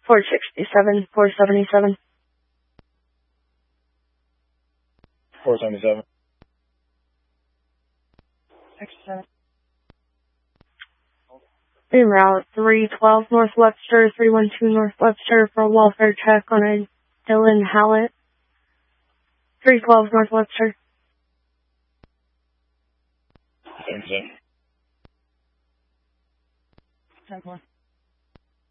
467, 477. 477. 67. En route 312 North Webster, 312 North Webster for a welfare check on a Dylan Hallett. 312 North Webster. Same thing. 10-1.